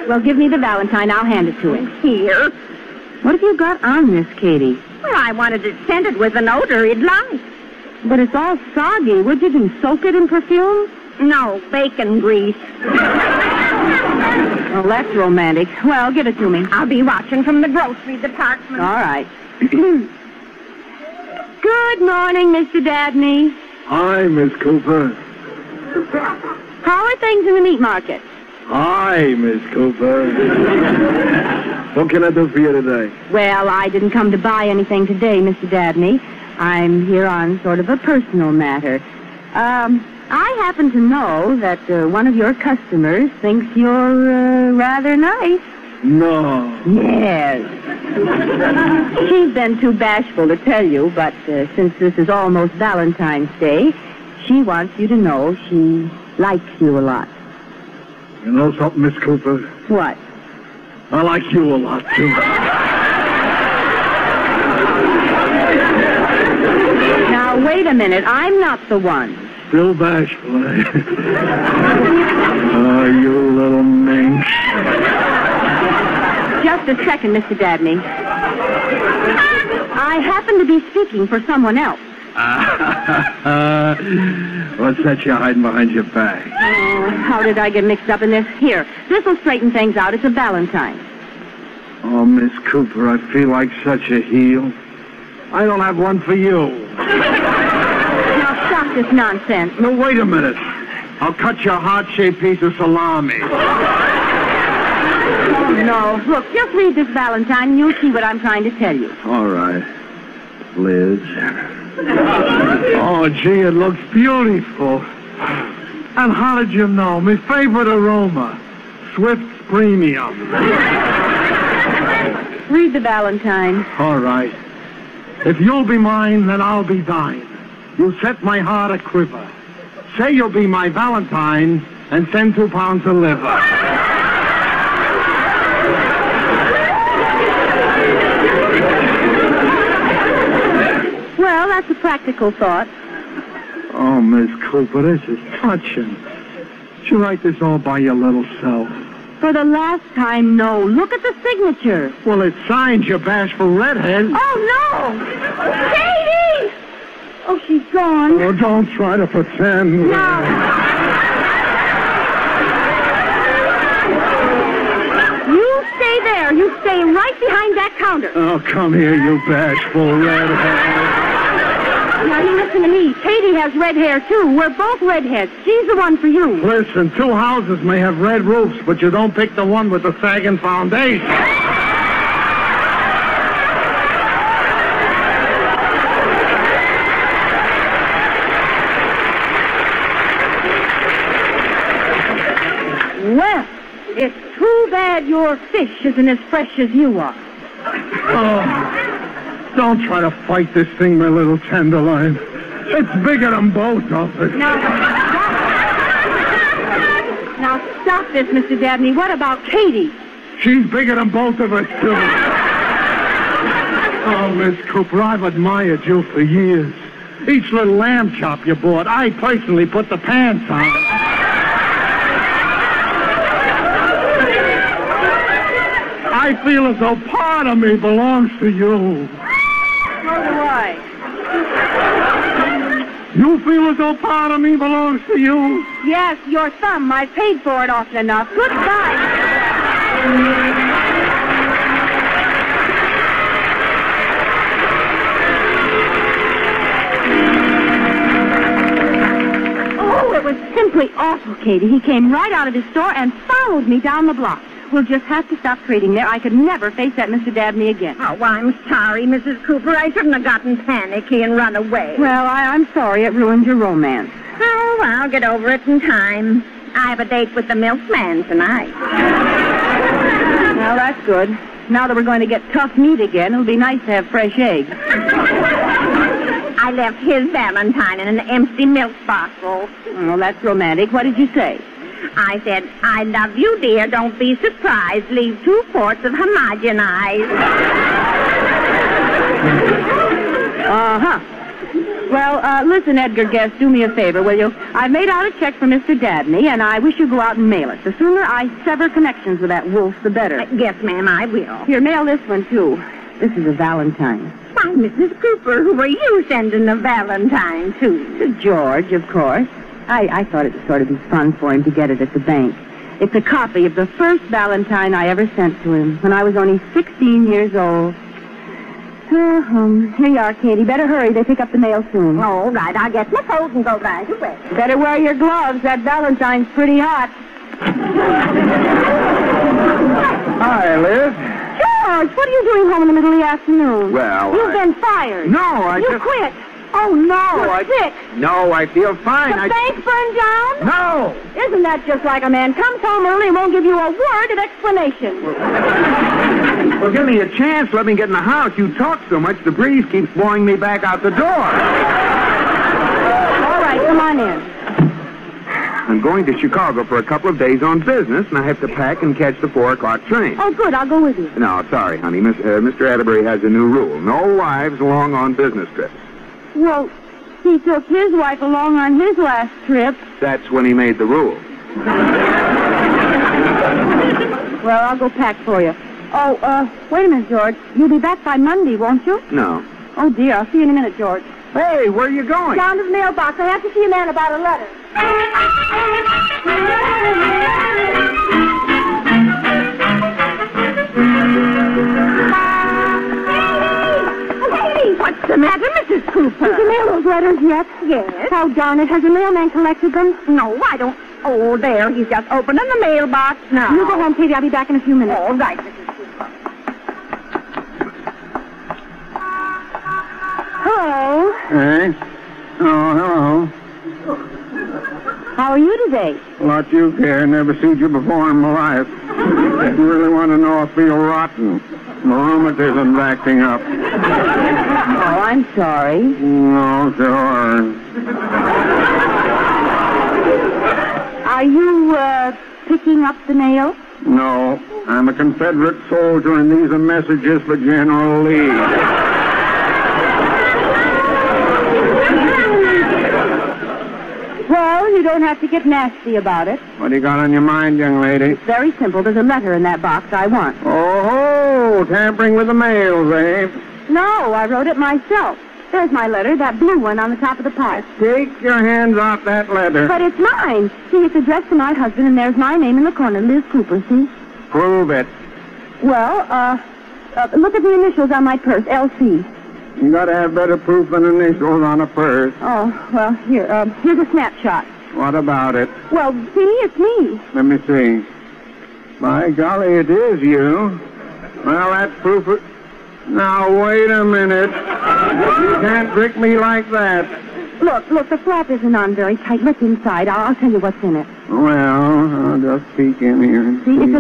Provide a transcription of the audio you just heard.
Well, give me the valentine. I'll hand it to him. Here. What have you got on this, Katie? Well, I wanted it scented with an odor he'd like. But it's all soggy. What'd you do, soak it in perfume? No, bacon grease. Well, that's romantic. Well, give it to me. I'll be watching from the grocery department. All right. Good morning, Mr. Dabney. Hi, Miss Cooper. How are things in the meat market? Hi, Miss Cooper. What can I do for you today? Well, I didn't come to buy anything today, Mr. Dabney. I'm here on sort of a personal matter. I happen to know that one of your customers thinks you're rather nice. No. Yes. She's been too bashful to tell you, but since this is almost Valentine's Day, she wants you to know she likes you a lot. You know something, Miss Cooper? What? I like you a lot, too. Now, wait a minute. I'm not the one. Still bashful, eh? Oh, you little minx. Just a second, Mr. Dabney. I happen to be speaking for someone else. What's that you're hiding behind your back? Oh, how did I get mixed up in this? Here, this will straighten things out. It's a valentine. Oh, Miss Cooper, I feel like such a heel. I don't have one for you. Now, stop this nonsense. No, wait a minute. I'll cut your heart-shaped piece of salami. Oh, no. Look, just read this valentine and you'll see what I'm trying to tell you. All right, Liz. Oh, gee, it looks beautiful. And how did you know? My favorite aroma, Swift's Premium. Read the valentine. All right. If you'll be mine, then I'll be thine. You set my heart a quiver. Say you'll be my valentine and send 2 pounds of liver. Well, that's a practical thought. Oh, Miss Cooper, this is touching. Did you write this all by your little self? For the last time, no. Look at the signature. Well, it's signed, you bashful redhead. Oh, no! Katie! Oh, she's gone. Oh, don't try to pretend. No. You stay there. You stay right behind that counter. Oh, come here, you bashful redhead. Now, you listen to me. Katie has red hair, too. We're both redheads. She's the one for you. Listen, 2 houses may have red roofs, but you don't pick the one with the sagging foundation. Well, it's too bad your fish isn't as fresh as you are. Oh, don't try to fight this thing, my little tenderloin. It's bigger than both of us. Now stop this, Mr. Dabney. What about Katie? She's bigger than both of us, too. Oh, Miss Cooper, I've admired you for years. Each little lamb chop you bought, I personally put the pants on. I feel as though part of me belongs to you. So do I. You feel as though part of me belongs to you? Yes, your thumb. I've paid for it often enough. Goodbye. Oh, it was simply awful, Katie. He came right out of his store and followed me down the block. We'll just have to stop trading there. I could never face that Mr. Dabney again. Oh, I'm sorry, Mrs. Cooper. I shouldn't have gotten panicky and run away. Well, I'm sorry it ruined your romance. Oh, I'll get over it in time. I have a date with the milkman tonight. Well, that's good. Now that we're going to get tough meat again, it'll be nice to have fresh eggs. I left his valentine in an empty milk bottle. Oh, that's romantic. What did you say? I said, I love you, dear. Don't be surprised. Leave 2 quarts of homogenized. Uh-huh. Well, listen, Edgar Guest, do me a favor, will you? I've made out a check for Mr. Dabney, and I wish you'd go out and mail it. The sooner I sever connections with that wolf, the better. Yes, ma'am, I will. Here, mail this one, too. This is a Valentine. Why, Mrs. Cooper, who are you sending a Valentine to? To George, of course. I thought it would sort of be fun for him to get it at the bank. It's a copy of the first Valentine I ever sent to him when I was only 16 years old. Here you are, Katie. Better hurry. They pick up the mail soon. All right, I'll get my coat and go right away. Better wear your gloves. That Valentine's pretty hot. Hi, Liz. George, what are you doing home in the middle of the afternoon? Well, You've been fired. No, I You just... quit. Oh, no. No, Sick. No, I feel fine. The bank burned down? No! Isn't that just like a man comes home early and won't give you a word of explanation? Well, give me a chance. Let me get in the house. You talk so much, the breeze keeps blowing me back out the door. All right, come on in. I'm going to Chicago for a couple of days on business, and I have to pack and catch the 4 o'clock train. Oh, good. I'll go with you. No, sorry, honey. Mr. Atterbury has a new rule. No wives along on business trips. Well, he took his wife along on his last trip. That's when he made the rule. Well, I'll go pack for you. Oh, wait a minute, George. You'll be back by Monday, won't you? No. Oh, dear. I'll see you in a minute, George. Hey, where are you going? Down to the mailbox. I have to see a man about a letter. What's the matter, Mrs. Cooper? Did you mail those letters yet? Yes. Oh, darn it. Has the mailman collected them? No, I don't. Oh, there. He's just opening the mailbox now. You go home, Katie. I'll be back in a few minutes. All right, Mrs. Cooper. Hello. Hey? Oh, hello. How are you today? Lot you care. Never seen you before in my life. If you really want to know, I feel rotten. My rheumatism's acting up. Oh, I'm sorry. No, sure. Are you, picking up the mail? No, I'm a Confederate soldier, and these are messages for General Lee. Well, you don't have to get nasty about it. What do you got on your mind, young lady? It's very simple. There's a letter in that box I want. Oh, tampering with the mails, eh? No, I wrote it myself. There's my letter, that blue one on the top of the pile. Take your hands off that letter. But it's mine. See, it's addressed to my husband, and there's my name in the corner, Liz Cooper, see? Prove it. Well, look at the initials on my purse, LC. You gotta have better proof than initials on a purse. Oh, well, here's a snapshot. What about it? Well, see, it's me. Let me see. By golly, it is you. Well, that's proof of... Now, wait a minute. You can't trick me like that. Look, the flap isn't on very tight. Look inside. I'll tell you what's in it. Well, I'll just peek in here and See, it's a